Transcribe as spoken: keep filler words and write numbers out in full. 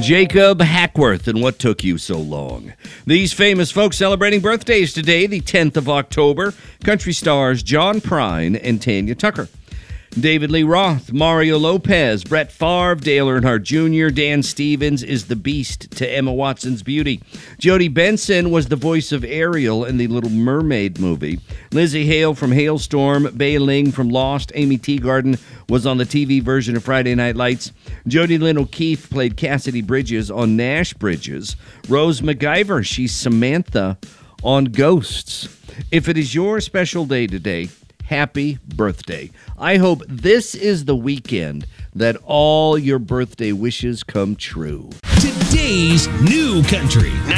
Jacob Hackworth and What Took You So Long. These famous folks celebrating birthdays today, the tenth of October. Country stars John Prine and Tanya Tucker. David Lee Roth, Mario Lopez, Brett Favre, Dale Earnhardt Junior, Dan Stevens is the Beast to Emma Watson's Beauty. Jodie Benson was the voice of Ariel in the Little Mermaid movie. Lizzie Hale from Hailstorm, Bei Ling from Lost, Amy Teagarden was on the T V version of Friday Night Lights. Jodie Lynn O'Keefe played Cassidy Bridges on Nash Bridges. Rose McIver, she's Samantha on Ghosts. If it is your special day today, happy birthday. I hope this is the weekend that all your birthday wishes come true. Today's New Country